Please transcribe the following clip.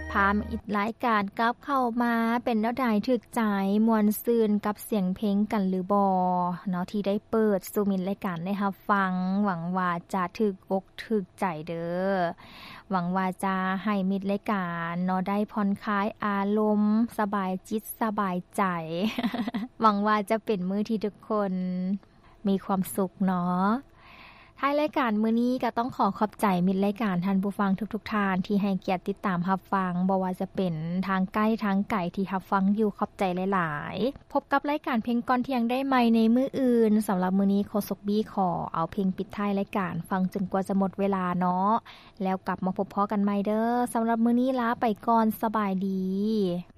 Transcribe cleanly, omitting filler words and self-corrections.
พามาอีกรายการกับเข้ามาเป็นแนวใดถึกใจมวนซืนกับเสียงเพลงกันหรือบ่เนาะที่ได้เปิดสู่มินรายการได้รับฟังหวังว่าจะถึกอกถึกใจเด้อหวังว่าจะให้มิตรรายการเนาะได้ผ่อนคลายอารมณ์สบายจิตสบายใจ หวังว่าจะเป็นมื้อที่ทุกคนมีความสุขเนาะท้ายรายการมื้อนี้ก็ต้องขอขอบใจมิตรรายการท่านผู้ฟังทุกๆท่านที่ให้เกียรติติดตามรับฟังบ่ว่าจะเป็นทางใกล้ทางไกลที่รับฟังอยู่ขอบใจหลายๆพบกับรายการเพลงก่อนเที่ยงได้ใหม่ในมื้ออื่นสำหรับมื้อนี้โคศกบี้ขอเอาเพลงปิดท้ายรายการฟังจนกว่าจะหมดเวลาเนาะแล้วกลับมาพบพ้อกันใหม่เด้อสำหรับมื้อนี้ลาไปก่อนสบายดี